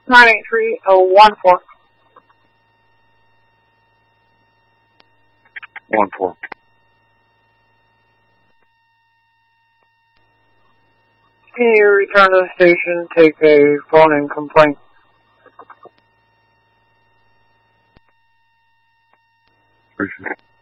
983-014. 14. Can you return to the station, take a phone-in complaint? Appreciate it.